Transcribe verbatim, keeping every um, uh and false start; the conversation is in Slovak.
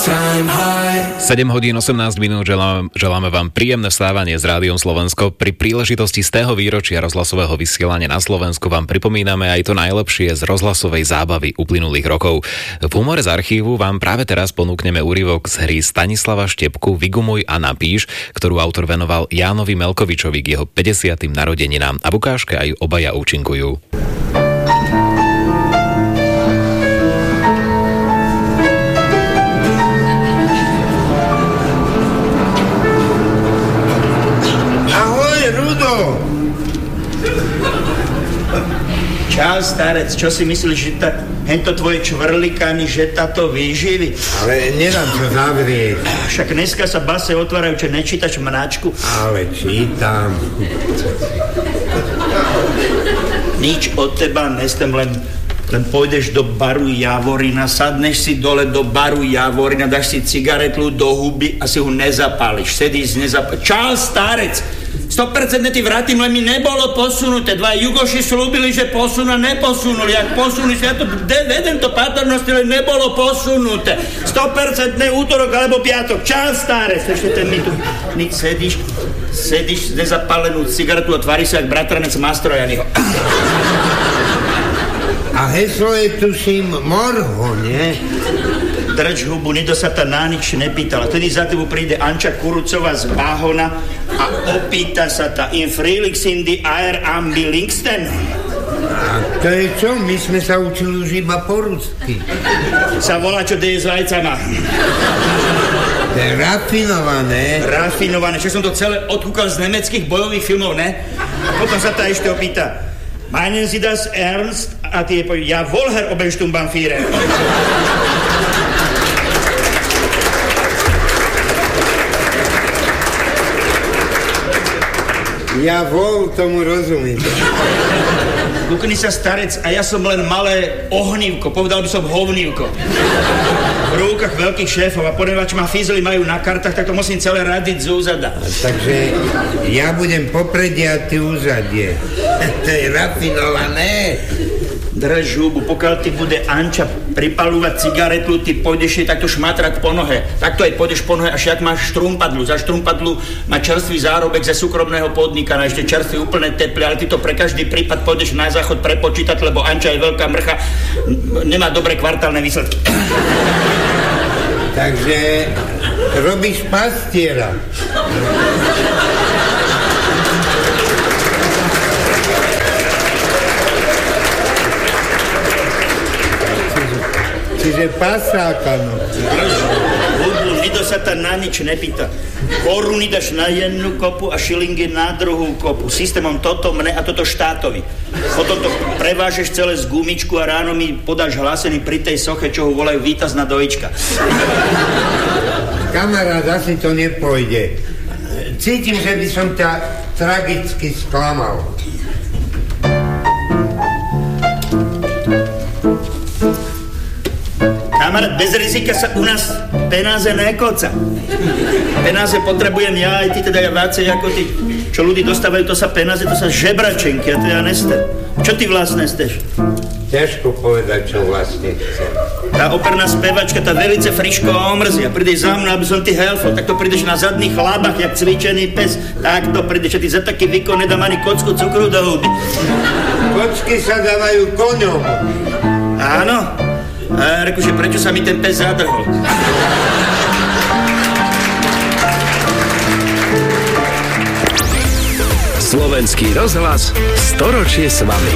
sedem hodín osemnásť minút, želám, želáme vám príjemné vstávanie s Rádiom Slovensko. Pri príležitosti z tého výročia rozhlasového vysielania na Slovensku vám pripomíname aj to najlepšie z rozhlasovej zábavy uplynulých rokov. V Humore z archívu vám práve teraz ponúkneme úryvok z hry Stanislava Štepku Vygumuj a napíš, ktorú autor venoval Jánovi Melkovičovi k jeho päťdesiatym narodeninám. A v ukážke aj obaja účinkujú. Čau, starec, čo si myslíš, že tá, hento tvoje čvrlikany, že táto výživy? Ale nedám to zavrieť. Však dneska sa base otvárajú, čo nečítaš mnáčku? Ale čítam. Nič od teba nestem, len, len pôjdeš do baru Javorina, sadneš si dole do baru Javorina, dáš si cigaretu do huby a si ho nezapáliš. Sedíš, nezapáliš. Čau, starec! sto percent tí vrátim, len mi nebolo posunuté. Dva Jugoši slúbili, že posunú a neposunuli. Ak posunuli, ja to vedem to patrnosti, len nebolo posunuté. sto percent útorok alebo piatok. Čau, starec! Ešte ten mi tu my sedíš, sedíš nezapálenú cigaretu a tvári sa jak bratranec Mastrojanyho. A heslo je, tuším, Morho, nie? Drž hubu, nikto sa ta na nič nepýtala. Tedy za tebou príde Anča Kurucová z Bahona a opýta sa ta in Frelix in the air ambilingsten. A to je čo? My sme sa učili už iba po rusky. Sa volá, čo deje s vajcama. To je rafinované. Rafinované, že som to celé odkúkal z nemeckých bojových filmov, ne? A potom sa ta ešte opýta: Meinen Sie das ernst? A ty je povie: Ja Wolher Oberstumbanfíre. Ja vol, tomu rozumiem. Kúkni sa, starec, a ja som len malé ohnívko, povedal by som hovnívko. V rúkach veľkých šéfov a ponevač ma fízli majú na kartách, tak to musím celé radiť z úzada. Takže ja budem popredie a ty úzadie. To je rafinované. Drž hubu, pokiaľ ty bude Anča pripalúvať cigaretu, ty pôjdeš jej takto šmatrať po nohe. Takto aj pôjdeš po nohe, až jak máš štrumpadlu. Za štrumpadlu má čerstvý zárobek ze súkromného podnika, na ešte čerstvý úplne teplý, ale ty to pre každý prípad pôjdeš na záchod prepočítať, lebo Anča je veľká mrcha, nemá dobré kvartálne výsledky. Takže robíš pastiera. Čiže pasáka, no. Hubu, nikto sa tam na nič nepýta. Koruny dáš na jednu kopu a šilingy na druhú kopu. Systémom toto mne a toto štátovi. Potom to prevážeš celé z gumičku a ráno mi podáš hlásený pri tej soche, čo ho volajú víťazná dojička. Kamarát, asi to nepôjde. Cítim, že by som ťa tragicky sklamal. Kamarát, bez rizika sa u nás penáze nekoca. Penáze potrebujem ja, aj ty teda ja vácej ako ty. Čo ľudí dostávajú, to sa penáze, to sa žebračenky, a to ja nestem. Čo ty vlastne steš? Ťažko povedať, čo vlastne chcem. Tá operná spevačka, tá velice friško a omrzia. Prídeš za mnou, aby som ty helfol, tak to prídeš na zadných chlabách, jak cvičený pes. Tak to prídeš, a ty za taký výkon nedám ani kocku cukru do huby. Kočky sa dávajú koňom. Áno. A reku, že prečo sa mi ten pes zadrhol? Slovenský rozhlas storočie s vami.